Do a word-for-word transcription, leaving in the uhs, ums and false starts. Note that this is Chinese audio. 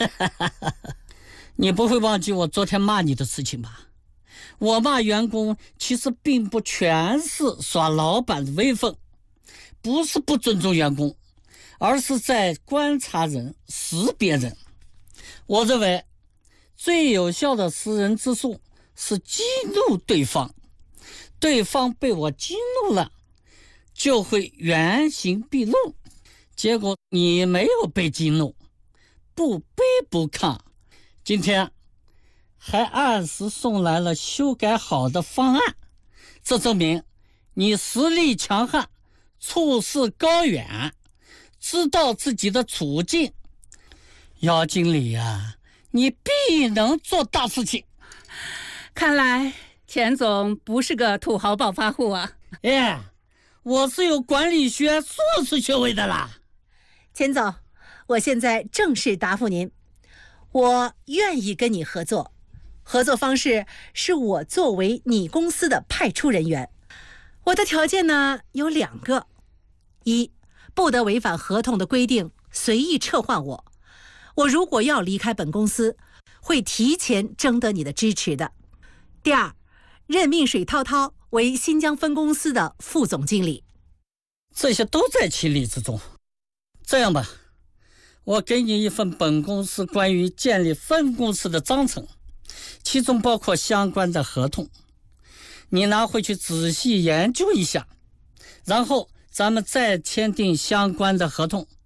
你不会忘记我昨天骂你的事情吧？我骂员工其实并不全是耍老板的威风，不是不尊重员工，而是在观察人、识别人。我认为最有效的识人之术是激怒对方，对方被我激怒了，就会原形毕露。结果你没有被激怒，不卑不亢，今天还按时送来了修改好的方案，这证明你实力强悍，处事高远，知道自己的处境。姚经理啊，你必能做大事情。 看来钱总不是个土豪暴发户啊。 哎，我是有管理学硕士学位的啦。 钱总，我现在正式答复您，我愿意跟你合作。合作方式是我作为你公司的派出人员。我的条件呢有两个：一，不得违反合同的规定随意撤换我。我如果要离开本公司，会提前征得你的支持的。第二，任命水涛涛为新疆分公司的副总经理。 这些都在情理之中。这样吧，我给你一份本公司关于建立分公司的章程，其中包括相关的合同，你拿回去仔细研究一下，然后咱们再签订相关的合同，